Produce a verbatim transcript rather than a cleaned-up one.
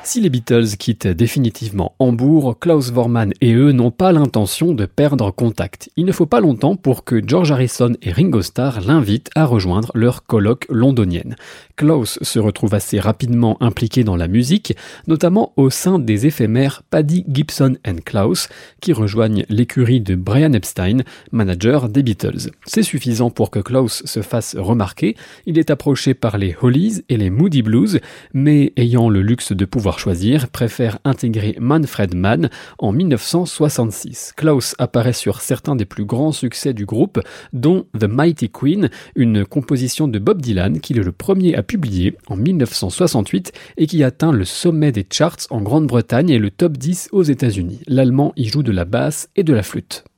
Si les Beatles quittent définitivement Hambourg, Klaus Voormann et eux n'ont pas l'intention de perdre contact. Il ne faut pas longtemps pour que George Harrison et Ringo Starr l'invitent à rejoindre leur colloque londonienne. Klaus se retrouve assez rapidement impliqué dans la musique, notamment au sein des éphémères Paddy Gibson and Klaus, qui rejoignent l'écurie de Brian Epstein, manager des Beatles. C'est suffisant pour que Klaus se fasse remarquer. Il est approché par les Hollies et les Moody Blues, mais ayant le luxe de pouvoir choisir, préfère intégrer Manfred Mann en dix-neuf cent soixante-six. Klaus apparaît sur certains des plus grands succès du groupe, dont The Mighty Queen, une composition de Bob Dylan qu'il est le premier à publier en dix-neuf cent soixante-huit et qui atteint le sommet des charts en Grande-Bretagne et le top dix aux États-Unis. L'allemand y joue de la basse et de la flûte.